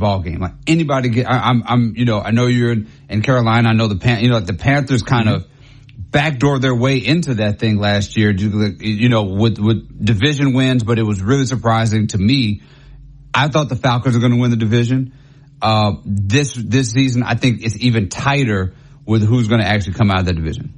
ball game. Like anybody I know you're in Carolina. I know the Panthers kind of backdoor their way into that thing last year, with division wins, but it was really surprising to me. I thought the Falcons were going to win the division. This season, I think it's even tighter with who's going to actually come out of the division.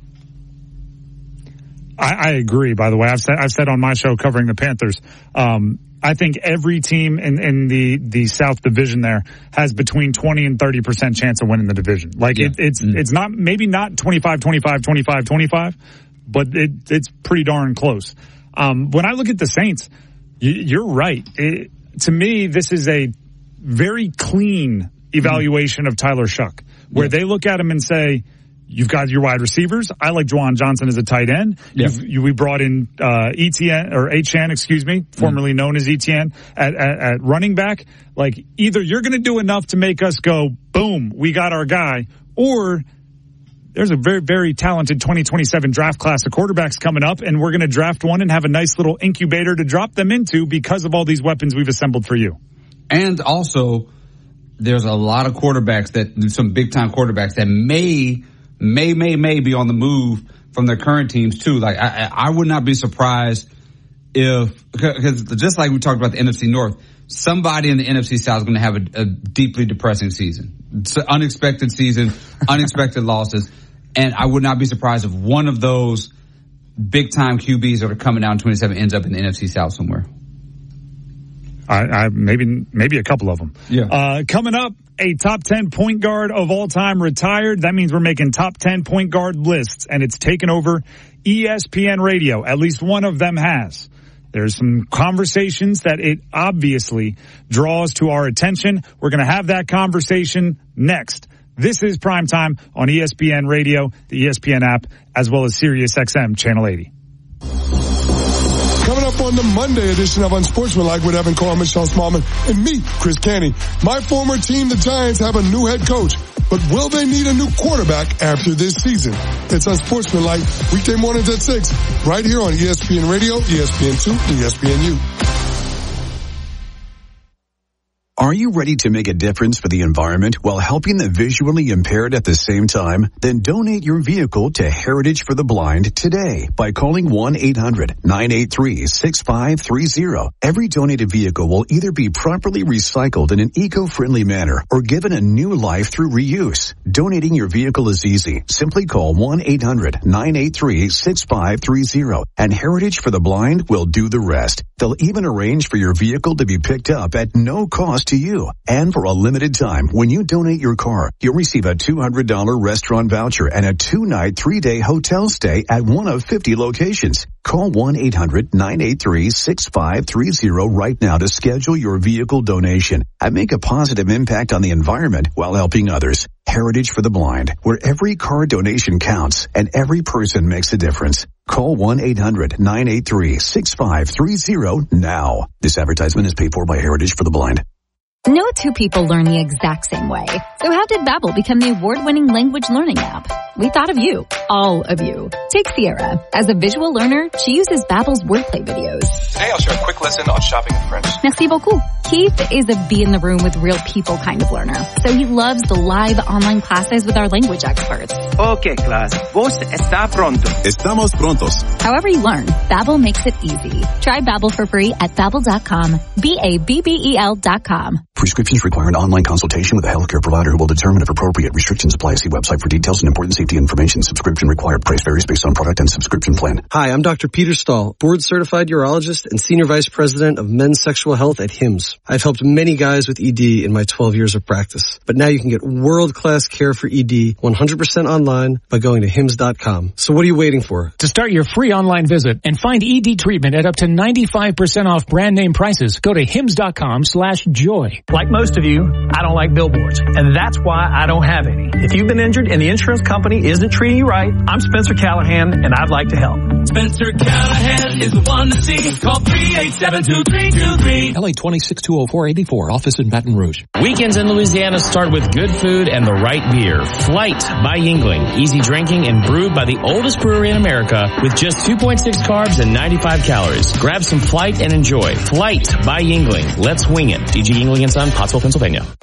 I agree, by the way. I've said on my show covering the Panthers, I think every team in the South Division there has between 20 and 30% chance of winning the division. Like it's not, maybe not 25, 25, 25, 25, but it's pretty darn close. When I look at the Saints, you're right. To me, this is a very clean evaluation of Tyler Shuck, where they look at him and say, you've got your wide receivers. I like Juwan Johnson as a tight end. Yeah. We brought in Etienne, formerly known as Etienne, at running back. Like, either you're going to do enough to make us go, boom, we got our guy, or there's a very, very talented 2027 draft class of quarterbacks coming up, and we're going to draft one and have a nice little incubator to drop them into because of all these weapons we've assembled for you. And also, there's a lot of quarterbacks some big-time quarterbacks that may be on the move from their current teams too. Like I would not be surprised because just like we talked about the NFC North, somebody in the NFC South is going to have a deeply depressing season. It's an unexpected season, unexpected losses, and I would not be surprised if one of those big time QBs that are coming down in 27 ends up in the NFC South somewhere. Maybe a couple of them. Yeah. Coming up, a top 10 point guard of all time retired. That means we're making top 10 point guard lists, and it's taken over ESPN Radio. At least one of them has. There's some conversations that it obviously draws to our attention. We're going to have that conversation next. This is Primetime on ESPN Radio, the ESPN app, as well as SiriusXM Channel 80. Coming up on the Monday edition of Unsportsmanlike with Evan Carr, Michelle Smallman, and me, Chris Canty. My former team, the Giants, have a new head coach, but will they need a new quarterback after this season? It's Unsportsmanlike, weekday mornings at 6, right here on ESPN Radio, ESPN2, and ESPNU. Are you ready to make a difference for the environment while helping the visually impaired at the same time? Then donate your vehicle to Heritage for the Blind today by calling 1-800-983-6530. Every donated vehicle will either be properly recycled in an eco-friendly manner or given a new life through reuse. Donating your vehicle is easy. Simply call 1-800-983-6530 and Heritage for the Blind will do the rest. They'll even arrange for your vehicle to be picked up at no cost to you. And for a limited time, when you donate your car, you'll receive a $200 restaurant voucher and a 2-night, 3-day hotel stay at one of 50 locations. Call 1-800-983-6530 right now to schedule your vehicle donation and make a positive impact on the environment while helping others. Heritage for the Blind, where every car donation counts and every person makes a difference. Call 1-800-983-6530 now. This advertisement is paid for by Heritage for the Blind. No two people learn the exact same way. So how did Babbel become the award-winning language learning app? We thought of you. All of you. Take Sierra. As a visual learner, she uses Babbel's wordplay videos. Today I'll share a quick lesson on shopping in French. Merci beaucoup. Keith is a be in the room with real people kind of learner. So he loves the live online classes with our language experts. Okay, class. Vos está pronto. Estamos prontos. However you learn, Babbel makes it easy. Try Babbel for free at Babbel.com. Babbel.com. Prescriptions require an online consultation with a healthcare provider who will determine if appropriate. Restrictions apply. See website for details and important safety information. Subscription required. Price varies based on product and subscription plan. Hi, I'm Dr. Peter Stahl, board-certified urologist and senior vice president of men's sexual health at HIMSS. I've helped many guys with ED in my 12 years of practice. But now you can get world-class care for ED 100% online by going to HIMSS.com. So what are you waiting for? To start your free online visit and find ED treatment at up to 95% off brand name prices, go to HIMSS.com/joy. Like most of you, I don't like billboards, and that's why I don't have any. If you've been injured and the insurance company isn't treating you right, I'm Spencer Callahan, and I'd like to help. Spencer Callahan is the one to see. Call 387-2323. LA 2620484, office in Baton Rouge. Weekends in Louisiana start with good food and the right beer. Flight by Yuengling. Easy drinking and brewed by the oldest brewery in America with just 2.6 carbs and 95 calories. Grab some Flight and enjoy. Flight by Yuengling. Let's wing it. DG Yuengling & Son, Pottsville, Pennsylvania.